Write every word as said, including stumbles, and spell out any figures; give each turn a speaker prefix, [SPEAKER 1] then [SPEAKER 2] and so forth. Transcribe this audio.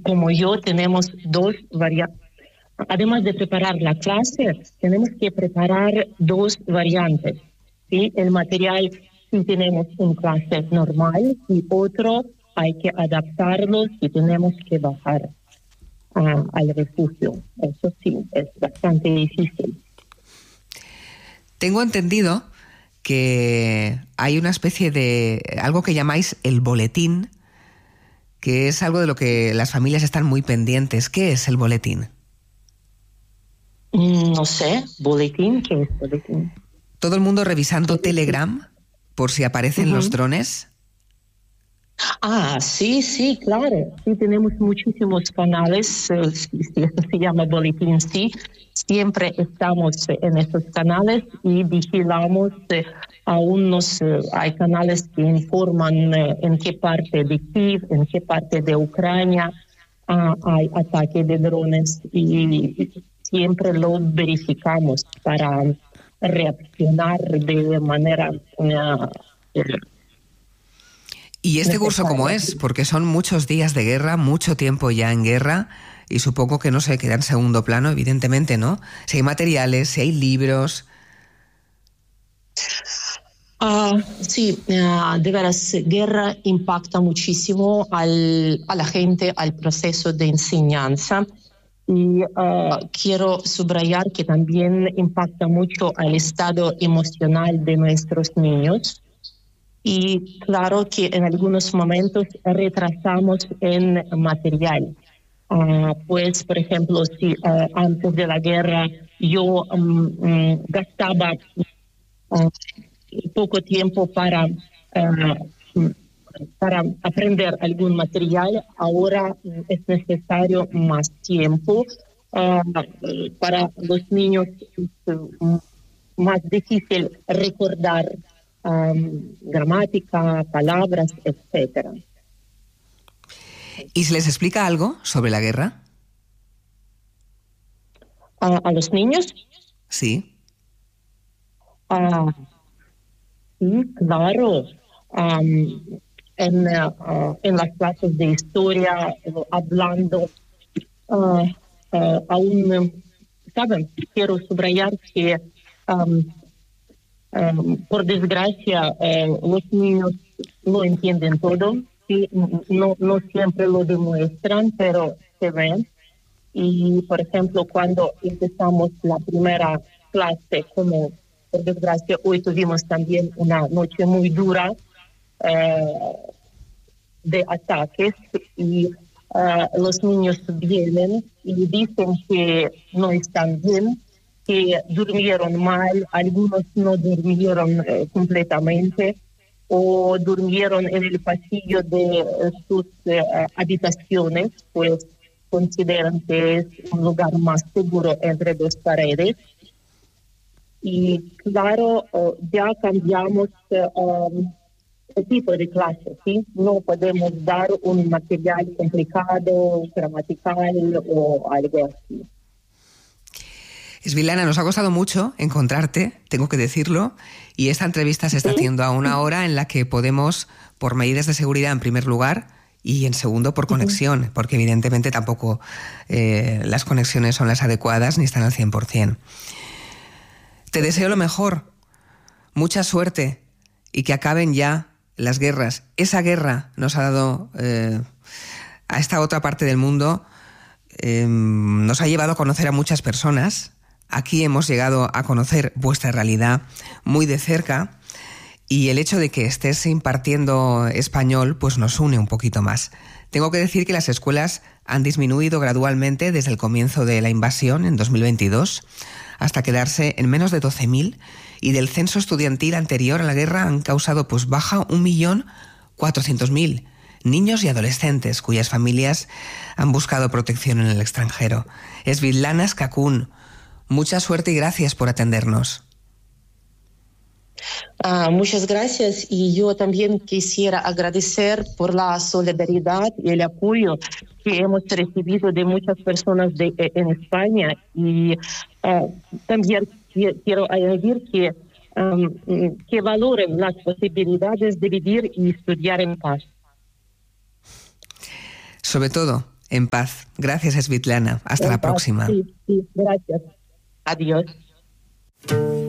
[SPEAKER 1] como yo tenemos dos variantes. Además de preparar la clase, tenemos que preparar dos variantes. ¿Sí? El material, si tenemos una clase normal y otro, hay que adaptarlo si tenemos que bajar uh, al refugio. Eso sí, es bastante difícil.
[SPEAKER 2] Tengo entendido que hay una especie de algo que llamáis el boletín, que es algo de lo que las familias están muy pendientes. ¿Qué es el boletín?
[SPEAKER 1] No sé, boletín, ¿qué es boletín?
[SPEAKER 2] Todo el mundo revisando Telegram por si aparecen uh-huh. los drones.
[SPEAKER 1] Ah, sí, sí, claro. Sí, tenemos muchísimos canales, eh, sí, sí, eso se llama boletín, sí. Siempre estamos en esos canales y vigilamos. Eh, aún nos, eh, hay canales que informan eh, en qué parte de Kiev, en qué parte de Ucrania ah, hay ataque de drones y siempre lo verificamos para reaccionar de manera... Uh,
[SPEAKER 2] ¿Y este curso cómo es? Porque son muchos días de guerra, mucho tiempo ya en guerra, y supongo que no se queda en segundo plano, evidentemente, ¿no? Si hay materiales, si hay libros...
[SPEAKER 1] Uh, sí, uh, de veras, guerra impacta muchísimo al, a la gente, al proceso de enseñanza. Y uh, quiero subrayar que también impacta mucho al estado emocional de nuestros niños. Y claro que en algunos momentos retrasamos en material. Uh, pues, por ejemplo, si uh, antes de la guerra yo um, um, gastaba uh, poco tiempo para, uh, para aprender algún material, ahora uh, es necesario más tiempo. Uh, para los niños es uh, más difícil recordar Um, gramática, palabras, etcétera.
[SPEAKER 2] ¿Y se les explica algo sobre la guerra?
[SPEAKER 1] ¿A, a los niños?
[SPEAKER 2] Sí.
[SPEAKER 1] Uh, sí, claro. Um, en, uh, en las clases de historia, uh, hablando, uh, uh, aún, ¿saben? Quiero subrayar que um, Um, por desgracia, eh, los niños no entienden todo, sí, no, no siempre lo demuestran, pero se ven. Y, por ejemplo, cuando empezamos la primera clase, como por desgracia hoy tuvimos también una noche muy dura eh, de ataques, y uh, los niños vienen y dicen que no están bien, que durmieron mal, algunos no durmieron eh, completamente o durmieron en el pasillo de eh, sus eh, habitaciones, pues consideran que es un lugar más seguro entre dos paredes. Y claro, uh, ya cambiamos uh, um, el tipo de clase, ¿sí? No podemos dar un material complicado, gramatical o algo así.
[SPEAKER 2] Svitlana, nos ha costado mucho encontrarte, tengo que decirlo, y esta entrevista se está haciendo a una hora en la que podemos, por medidas de seguridad en primer lugar, y en segundo por conexión, porque evidentemente tampoco eh, las conexiones son las adecuadas ni están al cien por ciento. Te deseo lo mejor, mucha suerte, y que acaben ya las guerras. Esa guerra nos ha dado eh, a esta otra parte del mundo, eh, nos ha llevado a conocer a muchas personas. Aquí hemos llegado a conocer vuestra realidad muy de cerca, y el hecho de que estés impartiendo español pues nos une un poquito más. Tengo que decir que las escuelas han disminuido gradualmente desde el comienzo de la invasión en dos mil veintidós hasta quedarse en menos de doce mil, y del censo estudiantil anterior a la guerra han causado pues baja un millón cuatrocientos mil niños y adolescentes cuyas familias han buscado protección en el extranjero. Svitlana Skakun, mucha suerte y gracias por atendernos.
[SPEAKER 1] Uh, muchas gracias, y yo también quisiera agradecer por la solidaridad y el apoyo que hemos recibido de muchas personas de, en España, y uh, también quiero añadir que, um, que valoren las posibilidades de vivir y estudiar en paz.
[SPEAKER 2] Sobre todo, en paz. Gracias, Svitlana. Hasta
[SPEAKER 1] En
[SPEAKER 2] la
[SPEAKER 1] paz.
[SPEAKER 2] próxima.
[SPEAKER 1] Sí, sí, gracias. Adiós.